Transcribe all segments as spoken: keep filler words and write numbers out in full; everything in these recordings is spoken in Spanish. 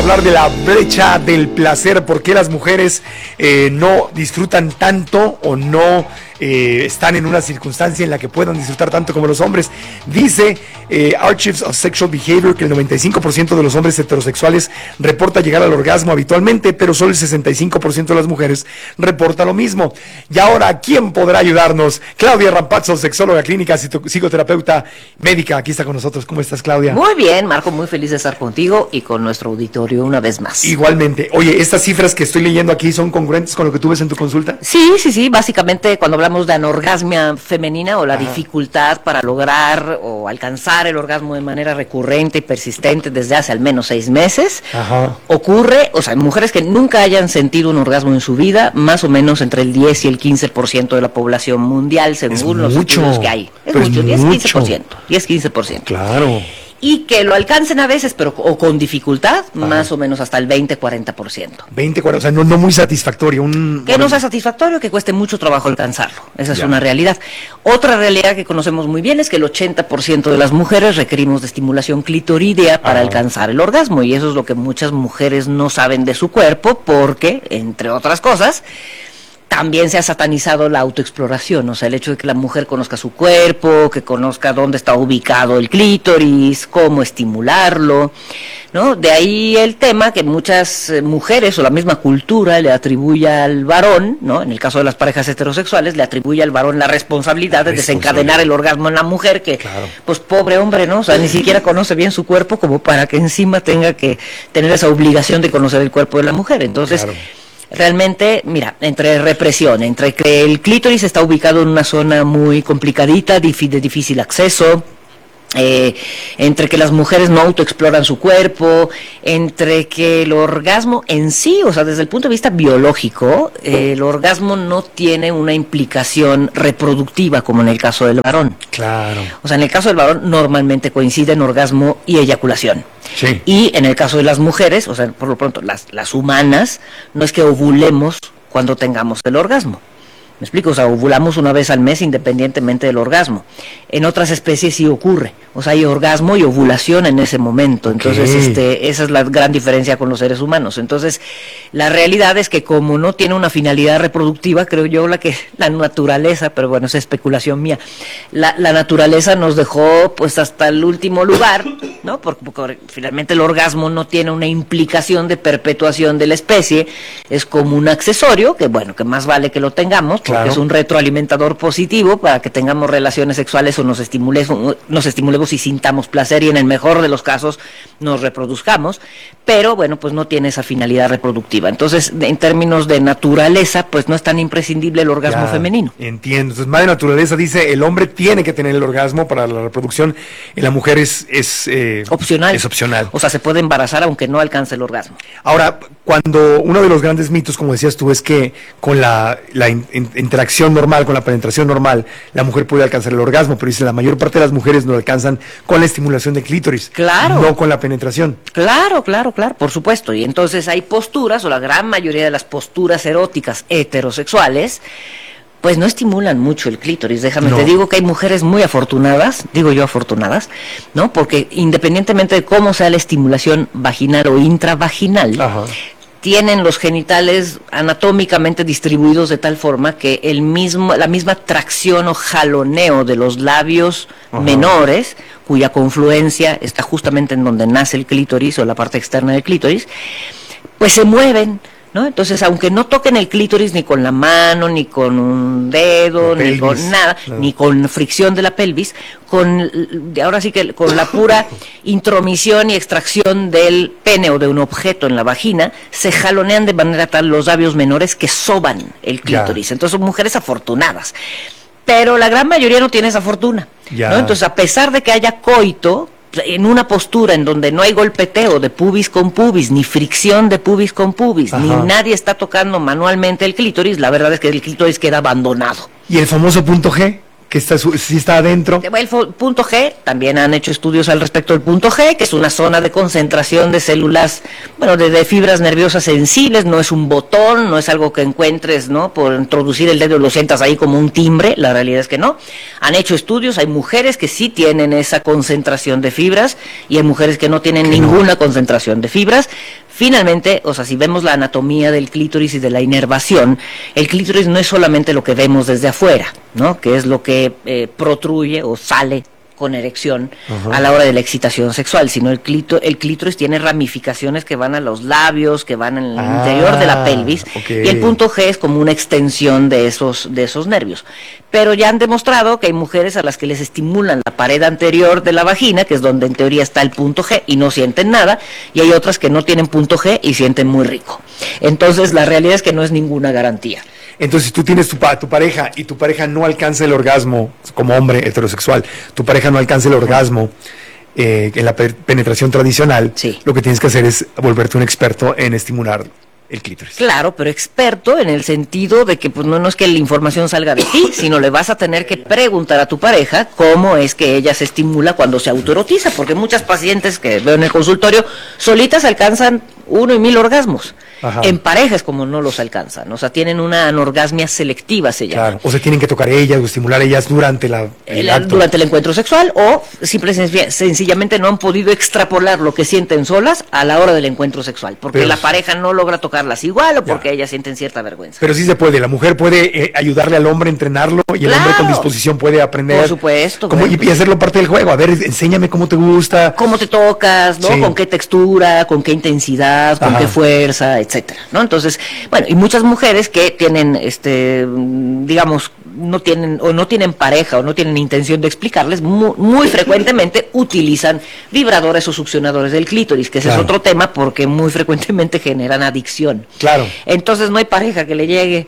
hablar de la brecha del placer, por qué las mujeres eh, no disfrutan tanto o no eh, están en una circunstancia en la que puedan disfrutar tanto como los hombres. Dice eh, Archives of Sexual Behavior que el noventa y cinco por ciento de los hombres heterosexuales reporta llegar al orgasmo habitualmente, pero solo el sesenta y cinco por ciento de las mujeres reporta lo mismo. Y ahora, ¿quién podrá ayudarnos? Claudia Rampazzo, sexóloga clínica, psicoterapeuta médica, aquí está con nosotros. ¿Cómo estás, Claudia? Muy bien, Marco, muy feliz de estar contigo y con nuestro auditorio una vez más. Igualmente. Oye, ¿estas cifras que estoy leyendo aquí son congruentes con lo que tú ves en tu consulta? Sí, sí, sí. Básicamente, cuando hablamos de anorgasmia femenina o la Ajá. dificultad para lograr o alcanzar el orgasmo de manera recurrente y persistente desde hace al menos seis meses, Ajá. ocurre, o sea, en mujeres que nunca hayan sentido un orgasmo en su vida, más o menos entre el diez y el quince por ciento de la población mundial, según los estudios que hay. Es mucho, diez a quince por ciento. diez a quince por ciento. Claro. Y que lo alcancen a veces, pero o con dificultad, Ajá. más o menos hasta el veinte a cuarenta por ciento. veinte, cuarenta, o sea, no, no muy satisfactorio. Un... Que no sea satisfactorio, que cueste mucho trabajo alcanzarlo. Esa es ya. una realidad. Otra realidad que conocemos muy bien es que el ochenta por ciento de las mujeres requerimos de estimulación clitoridea para Ajá. alcanzar el orgasmo. Y eso es lo que muchas mujeres no saben de su cuerpo, porque, entre otras cosas, también se ha satanizado la autoexploración, o sea, el hecho de que la mujer conozca su cuerpo, que conozca dónde está ubicado el clítoris, cómo estimularlo, ¿no? De ahí el tema que muchas mujeres o la misma cultura le atribuye al varón, ¿no? En el caso de las parejas heterosexuales, le atribuye al varón la responsabilidad de desencadenar el orgasmo en la mujer, que, claro. pues, pobre hombre, ¿no? O sea, ni siquiera conoce bien su cuerpo como para que encima tenga que tener esa obligación de conocer el cuerpo de la mujer. Entonces, claro. realmente, mira, entre represión, entre que el clítoris está ubicado en una zona muy complicadita, de difícil acceso, eh, entre que las mujeres no autoexploran su cuerpo, entre que el orgasmo en sí, o sea, desde el punto de vista biológico, eh, el orgasmo no tiene una implicación reproductiva como en el caso del varón. Claro. O sea, en el caso del varón normalmente coinciden orgasmo y eyaculación. Sí. Y en el caso de las mujeres, o sea, por lo pronto, las, las humanas, no es que ovulemos cuando tengamos el orgasmo. ¿Me explico? O sea, ovulamos una vez al mes independientemente del orgasmo. En otras especies sí ocurre. O sea, hay orgasmo y ovulación en ese momento. Entonces, okay. este, esa es la gran diferencia con los seres humanos. Entonces, la realidad es que como no tiene una finalidad reproductiva, creo yo, la que la naturaleza, pero bueno, es especulación mía, la, la naturaleza nos dejó pues hasta el último lugar, ¿no? Porque, porque finalmente el orgasmo no tiene una implicación de perpetuación de la especie, es como un accesorio, que bueno, que más vale que lo tengamos, porque claro. es un retroalimentador positivo para que tengamos relaciones sexuales o nos estimulemos, nos estimulemos y sintamos placer y en el mejor de los casos nos reproduzcamos, pero bueno, pues no tiene esa finalidad reproductiva. Entonces, en términos de naturaleza, pues no es tan imprescindible el orgasmo ya, femenino. Entiendo. Entonces, madre naturaleza dice, el hombre tiene que tener el orgasmo para la reproducción y la mujer es... es eh, opcional. Es opcional. O sea, se puede embarazar aunque no alcance el orgasmo. Ahora, cuando uno de los grandes mitos, como decías tú, es que con la, la in, in, interacción normal, con la penetración normal, la mujer puede alcanzar el orgasmo, pero dice la mayor parte de las mujeres no lo alcanzan con la estimulación de clítoris, claro, no con la penetración. Claro, claro, claro, por supuesto. Y entonces hay posturas, o la gran mayoría de las posturas eróticas heterosexuales, pues no estimulan mucho el clítoris. Déjame, no. te digo que hay mujeres muy afortunadas, digo yo afortunadas, ¿no? Porque independientemente de cómo sea la estimulación vaginal o intravaginal, Ajá. tienen los genitales anatómicamente distribuidos de tal forma que el mismo, la misma tracción o jaloneo de los labios Ajá. menores, cuya confluencia está justamente en donde nace el clítoris o la parte externa del clítoris, pues se mueven, ¿no? Entonces, aunque no toquen el clítoris ni con la mano, ni con un dedo, la ni pelvis. con nada, no. ni con fricción de la pelvis, con ahora sí que con la pura intromisión y extracción del pene o de un objeto en la vagina, se jalonean de manera tal los labios menores que soban el clítoris. Ya. Entonces son mujeres afortunadas. Pero la gran mayoría no tiene esa fortuna, ya. ¿no? Entonces, a pesar de que haya coito, en una postura en donde no hay golpeteo de pubis con pubis, ni fricción de pubis con pubis, Ajá. ni nadie está tocando manualmente el clítoris, la verdad es que el clítoris queda abandonado. ¿Y el famoso punto G? Que está, si está adentro. El punto G, también han hecho estudios al respecto del punto G, que es una zona de concentración de células, bueno, de, de fibras nerviosas sensibles, no es un botón, no es algo que encuentres, ¿no? Por introducir el dedo y lo sientas ahí como un timbre, la realidad es que no. Han hecho estudios, hay mujeres que sí tienen esa concentración de fibras y hay mujeres que no tienen ninguna no. concentración de fibras. Finalmente, o sea, si vemos la anatomía del clítoris y de la inervación, el clítoris no es solamente lo que vemos desde afuera, ¿no? Que es lo que eh, protruye o sale con erección uh-huh. a la hora de la excitación sexual, sino el clítoris, el clítoris tiene ramificaciones que van a los labios, que van en el ah, interior de la pelvis, okay. y el punto G es como una extensión de esos, de esos nervios. Pero ya han demostrado que hay mujeres a las que les estimulan la pared anterior de la vagina, que es donde en teoría está el punto G, y no sienten nada, y hay otras que no tienen punto G y sienten muy rico. Entonces la realidad es que no es ninguna garantía. Entonces, si tú tienes tu, pa tu pareja y tu pareja no alcanza el orgasmo, como hombre heterosexual, tu pareja no alcanza el orgasmo eh, en la pe penetración tradicional, sí. lo que tienes que hacer es volverte un experto en estimular el clítoris. Claro, pero experto en el sentido de que pues no, no es que la información salga de ti, sino le vas a tener que preguntar a tu pareja cómo es que ella se estimula cuando se autoerotiza, porque muchas pacientes que veo en el consultorio solitas alcanzan uno y mil orgasmos. Ajá. En parejas como no los alcanzan, o sea, tienen una anorgasmia selectiva, se llama. Claro, o se tienen que tocar ellas o estimular ellas durante la, el, el acto. Durante el encuentro sexual, o simple y sencillamente no han podido extrapolar lo que sienten solas a la hora del encuentro sexual, porque Pero, la pareja no logra tocarlas igual o porque ya. ellas sienten cierta vergüenza. Pero sí se puede, la mujer puede eh, ayudarle al hombre a entrenarlo y el claro. hombre con disposición puede aprender. Por supuesto. Cómo, y, y hacerlo parte del juego. A ver, enséñame cómo te gusta. Cómo te tocas, ¿no? Sí. Con qué textura, con qué intensidad, con Ajá. qué fuerza, etcétera, ¿no? Entonces, bueno, y muchas mujeres que tienen, este, digamos, no tienen o no tienen pareja o no tienen intención de explicarles, muy, muy frecuentemente utilizan vibradores o succionadores del clítoris, que ese claro. es otro tema porque muy frecuentemente generan adicción. Claro. Entonces no hay pareja que le llegue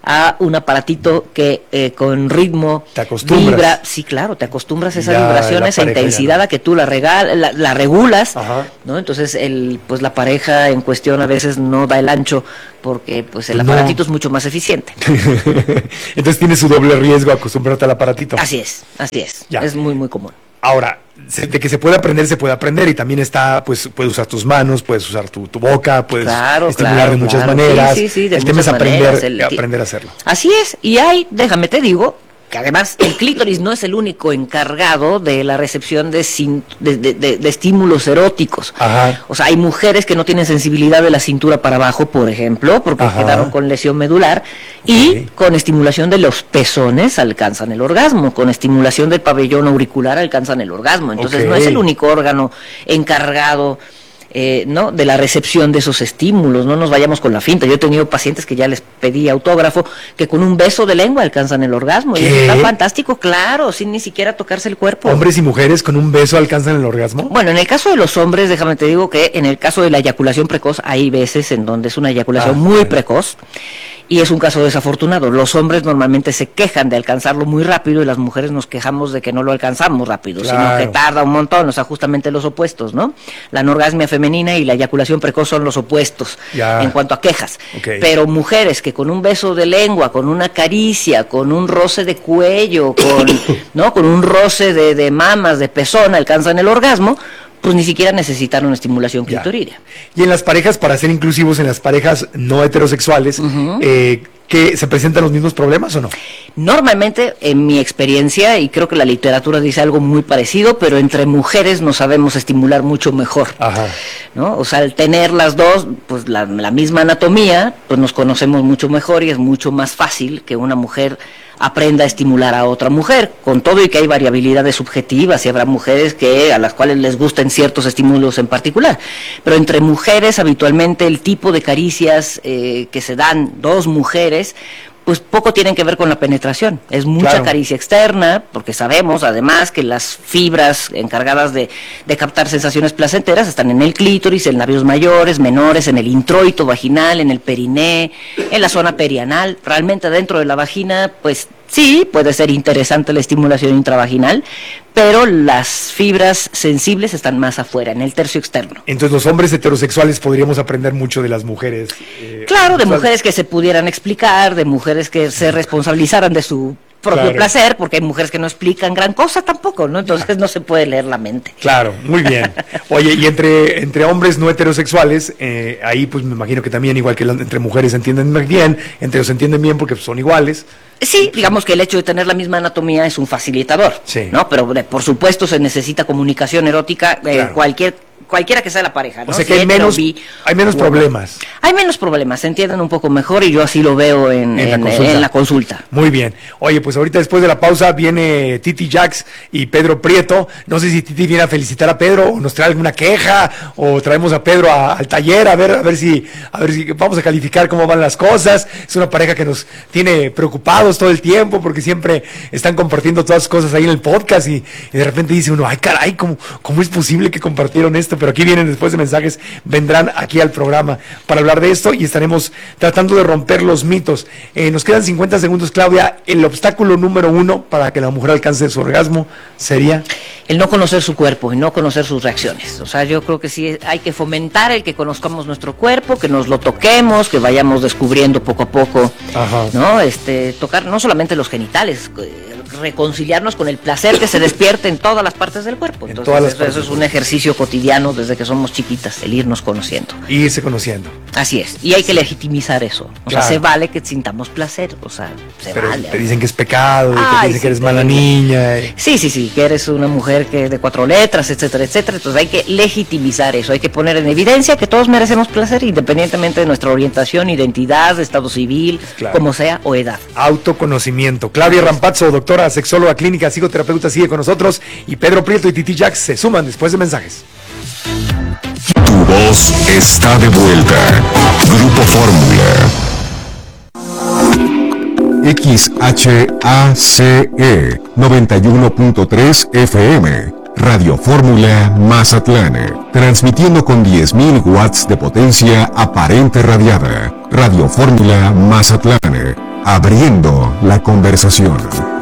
a un aparatito que eh, con ritmo te acostumbras. Vibra, sí, claro, te acostumbras a esa ya, vibración, esa intensidad a que tú la, regal, la, la regulas, Ajá. ¿no? Entonces el, pues la pareja en cuestión a veces no da el ancho porque pues el aparatito no. es mucho más eficiente. Entonces tiene su doble riesgo acostumbrarte al aparatito. Así es, así es, ya. es muy muy común. Ahora, de que se puede aprender, se puede aprender, y también está, pues, puedes usar tus manos, puedes usar tu, tu boca, puedes claro, estimular claro, de muchas claro. maneras. Sí, sí, sí, de el tema es aprender, maneras, el, aprender a hacerlo. Así es, y hay, déjame te digo, que además el clítoris no es el único encargado de la recepción de, de, de, de, de estímulos eróticos. Ajá. O sea, hay mujeres que no tienen sensibilidad de la cintura para abajo, por ejemplo, porque Ajá. quedaron con lesión medular, y okay. con estimulación de los pezones alcanzan el orgasmo, con estimulación del pabellón auricular alcanzan el orgasmo. Entonces okay. no es el único órgano encargado Eh, ¿no? de la recepción de esos estímulos, no nos vayamos con la finta. Yo he tenido pacientes que ya les pedí autógrafo, que con un beso de lengua alcanzan el orgasmo, ¿Qué? y eso está fantástico, claro, sin ni siquiera tocarse el cuerpo. ¿Hombres y mujeres con un beso alcanzan el orgasmo? Bueno, en el caso de los hombres, déjame te digo que en el caso de la eyaculación precoz, hay veces en donde es una eyaculación ah, muy bueno. precoz, y es un caso desafortunado. Los hombres normalmente se quejan de alcanzarlo muy rápido y las mujeres nos quejamos de que no lo alcanzamos rápido, claro. sino que tarda un montón, o sea, justamente los opuestos, ¿no? La anorgasmia femenina y la eyaculación precoz son los opuestos ya. en cuanto a quejas. Okay. Pero mujeres que con un beso de lengua, con una caricia, con un roce de cuello, con, ¿no? con un roce de, de mamas, de pezón, alcanzan el orgasmo, pues ni siquiera necesitaron estimulación clitoridea. Y en las parejas, para ser inclusivos, en las parejas no heterosexuales, uh-huh. eh, ¿que se presentan los mismos problemas o no? Normalmente, en mi experiencia, y creo que la literatura dice algo muy parecido, pero entre mujeres nos sabemos estimular mucho mejor. Ajá. ¿No? O sea, al tener las dos, pues la, la misma anatomía, pues nos conocemos mucho mejor y es mucho más fácil que una mujer aprenda a estimular a otra mujer, con todo y que hay variabilidades subjetivas y habrá mujeres que a las cuales les gusten ciertos estímulos en particular, pero entre mujeres habitualmente el tipo de caricias eh, que se dan dos mujeres pues poco tienen que ver con la penetración, es mucha claro. caricia externa, porque sabemos además que las fibras encargadas de, de captar sensaciones placenteras están en el clítoris, en labios mayores, menores, en el introito vaginal, en el periné, en la zona perianal. Realmente dentro de la vagina, pues sí, puede ser interesante la estimulación intravaginal, pero las fibras sensibles están más afuera, en el tercio externo. Entonces los hombres heterosexuales podríamos aprender mucho de las mujeres. Eh, claro, de mujeres que se pudieran explicar, de mujeres que se responsabilizaran de su propio claro. placer, porque hay mujeres que no explican gran cosa tampoco, ¿no? Entonces no se puede leer la mente. Claro, muy bien. Oye, y entre, entre hombres no heterosexuales, eh, ahí pues me imagino que también, igual que la, entre mujeres se entienden bien, entre ellos se entienden bien porque son iguales. Sí, digamos que el hecho de tener la misma anatomía es un facilitador, sí. ¿no? Pero por supuesto se necesita comunicación erótica, eh, claro. cualquier cualquiera que sea la pareja, ¿no? O sea que hay menos, hay menos problemas. Hay menos problemas, se entienden un poco mejor y yo así lo veo en, en, en, la, consulta. en la consulta. Muy bien. Oye, pues ahorita después de la pausa viene Titi Jax y Pedro Prieto. No sé si Titi viene a felicitar a Pedro o nos trae alguna queja o traemos a Pedro a, al taller a ver, a ver si, a ver si vamos a calificar cómo van las cosas. Es una pareja que nos tiene preocupados todo el tiempo porque siempre están compartiendo todas las cosas ahí en el podcast y, y de repente dice uno, ay caray, ¿cómo, cómo es posible que compartieron esto? Pero aquí vienen después de mensajes, vendrán aquí al programa para hablar de esto y estaremos tratando de romper los mitos. Eh, nos quedan cincuenta segundos, Claudia. El obstáculo número uno para que la mujer alcance su orgasmo sería el no conocer su cuerpo y no conocer sus reacciones. O sea, yo creo que sí hay que fomentar el que conozcamos nuestro cuerpo, que nos lo toquemos, que vayamos descubriendo poco a poco, Ajá. ¿no? Este, tocar no solamente los genitales, reconciliarnos con el placer que se despierte en todas las partes del cuerpo. Entonces, eso, eso es un ejercicio cotidiano desde que somos chiquitas, el irnos conociendo. Irse conociendo. Así es, y hay que legitimizar eso. O claro. sea, se vale que sintamos placer, o sea, se Pero vale. Te dicen que es pecado, Ay, te dicen sí, que eres mala niña. Y... Sí, sí, sí, que eres una mujer que de cuatro letras, etcétera, etcétera. Entonces hay que legitimizar eso, hay que poner en evidencia que todos merecemos placer independientemente de nuestra orientación, identidad, estado civil, claro. como sea, o edad. Autoconocimiento. Claudia Rampazzo, doctora, sexóloga clínica, psicoterapeuta, sigue con nosotros, y Pedro Prieto y Titi Jax se suman después de mensajes. Tu voz está de vuelta. Grupo Fórmula. X H A C E noventa y uno punto tres F M. Radio Fórmula Mazatlán. Transmitiendo con diez mil watts de potencia aparente radiada. Radio Fórmula Mazatlán. Abriendo la conversación.